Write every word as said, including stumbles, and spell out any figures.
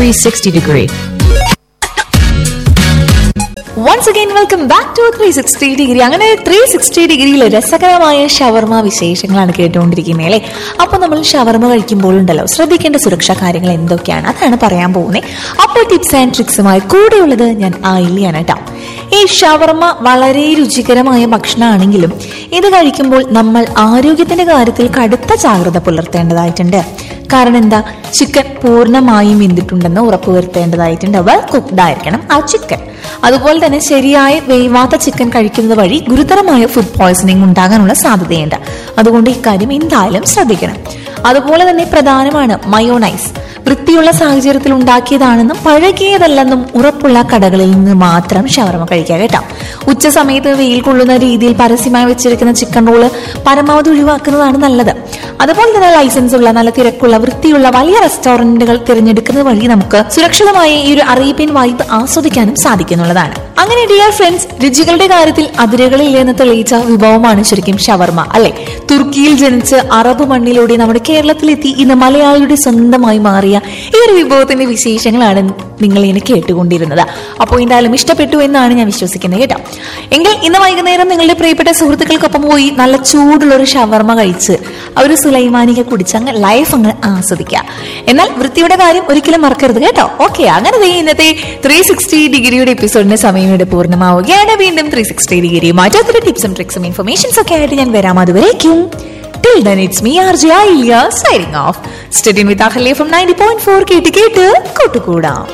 three sixty degree. Once again, welcome back to three sixty degree. അങ്ങനെ three sixty ഡിഗ്രിയിൽ രസകരമായ ഷവർമ വിശേഷങ്ങളാണ് കേട്ടുകൊണ്ടിരിക്കുന്നത് അല്ലേ. അപ്പൊ നമ്മൾ ഷവർമ കഴിക്കുമ്പോഴുണ്ടല്ലോ ശ്രദ്ധിക്കേണ്ട സുരക്ഷാ കാര്യങ്ങൾ എന്തൊക്കെയാണ് അതാണ് പറയാൻ പോകുന്നത്. അപ്പോൾ ടിപ്സ് ആൻഡ് ട്രിക്സുമായി കൂടെയുള്ളത് ഞാൻ ആയില്യാണ് കേട്ടോ. ഈ ഷവർമ വളരെ രുചികരമായ ഭക്ഷണമാണെങ്കിലും ഇത് കഴിക്കുമ്പോൾ നമ്മൾ ആരോഗ്യത്തിന്റെ കാര്യത്തിൽ കടുത്ത ജാഗ്രത പുലർത്തേണ്ടതായിട്ടുണ്ട്. കാരണം എന്താ, ചിക്കൻ പൂർണ്ണമായും വെന്തിട്ടുണ്ടെന്ന് ഉറപ്പുവരുത്തേണ്ടതായിട്ടുണ്ട്. വെൽ കുക്ക്ഡ് ആയിരിക്കണം ആ ചിക്കൻ. അതുപോലെ തന്നെ ശരിയായ വേവാത്ത ചിക്കൻ കഴിക്കുന്നത് വഴി ഗുരുതരമായ ഫുഡ് പോയ്സണിംഗ് ഉണ്ടാകാനുള്ള സാധ്യതയുണ്ട്. അതുകൊണ്ട് ഇക്കാര്യം എന്തായാലും ശ്രദ്ധിക്കണം. അതുപോലെ തന്നെ പ്രധാനമാണ് മയോണൈസ്. വൃത്തിയുള്ള സാഹചര്യത്തിൽ ഉണ്ടാക്കിയതാണെന്നും പഴകിയതല്ലെന്നും ഉറപ്പുള്ള കടകളിൽ നിന്ന് മാത്രം ഷവർമ കഴിക്കുക കേട്ടോ. ഉച്ച സമയത്ത് വെയിൽ കൊള്ളുന്ന രീതിയിൽ പരസ്യമായി വെച്ചിരിക്കുന്ന ചിക്കൻ റോള് പരമാവധി ഒഴിവാക്കുന്നതാണ് നല്ലത്. അതുപോലെ തന്നെ ലൈസൻസ് ഉള്ള നല്ല തിരക്കുള്ള വൃത്തിയുള്ള വലിയ റെസ്റ്റോറന്റുകൾ തിരഞ്ഞെടുക്കുന്നത് വഴി നമുക്ക് സുരക്ഷിതമായ ഈ ഒരു അറേബ്യൻ വൈബ് ആസ്വദിക്കാനും സാധിക്കുന്നുള്ളതാണ്. അങ്ങനെ ഡിയർ ഫ്രണ്ട്സ്, രുചികളുടെ കാര്യത്തിൽ അതിരുകളില്ലെന്ന് തെളിയിച്ച വിഭവമാണ് ശരിക്കും ഷവർമ അല്ലെ. തുർക്കിയിൽ ജനിച്ച് അറബ് മണ്ണിലൂടെ നമ്മുടെ കേരളത്തിലെത്തി ഇന്ന് മലയാളിയുടെ സ്വന്തമായി മാറിയ ഈ ഒരു വിഭവത്തിന്റെ വിശേഷങ്ങളാണ് നിങ്ങൾ ഇങ്ങനെ കേട്ടുകൊണ്ടിരുന്നത്. അപ്പോൾ എന്തായാലും ഇഷ്ടപ്പെട്ടു എന്നാണ് ഞാൻ വിശ്വസിക്കുന്നത് കേട്ടോ. എങ്കിൽ ഇന്ന് വൈകുന്നേരം നിങ്ങളുടെ പ്രിയപ്പെട്ട സുഹൃത്തുക്കൾക്കൊപ്പം പോയി നല്ല ചൂടുള്ള ഒരു ഷവർമ കഴിച്ച് ഒരു സുലൈമാനിക കുടിച്ച് അങ്ങ് ലൈഫ് അങ്ങ് ആസ്വദിക്കുക. എന്നാൽ വൃത്തിയുടെ കാര്യം ഒരിക്കലും മറക്കരുത് കേട്ടോ. ഓക്കെ, അങ്ങനെ ഇന്നത്തെ ത്രീ സിക്സ്റ്റി ഡിഗ്രിയുടെ എപ്പിസോഡിന്റെ സമയം ഇവിടെ പൂർണ്ണമാവുകയാണ്. വീണ്ടും ത്രീ സിക്സ്റ്റി ഡിഗ്രി മാറ്റാത്തൊരു ടിപ്സും ട്രിക്സും ഇൻഫർമേഷൻസ് ഒക്കെ ആയിട്ട് ഞാൻ വരാം. അതുവരേക്കും till then it's me R J Ilya signing off. Stay tuned with Ahli from ninety point four കേട്ട് കേട്ട് കൂട്ടുകൂടാം.